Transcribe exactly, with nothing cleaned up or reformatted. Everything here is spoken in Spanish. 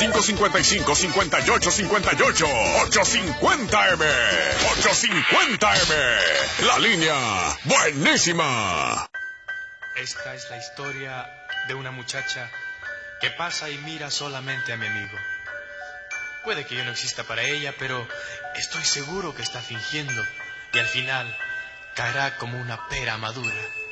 cinco cinco cinco, cinco ocho cinco ocho. ocho cincuenta M. ocho cincuenta M. La línea buenísima. Esta es la historia de una muchacha que pasa y mira solamente a mi amigo. Puede que yo no exista para ella, pero estoy seguro que está fingiendo y al final caerá como una pera madura.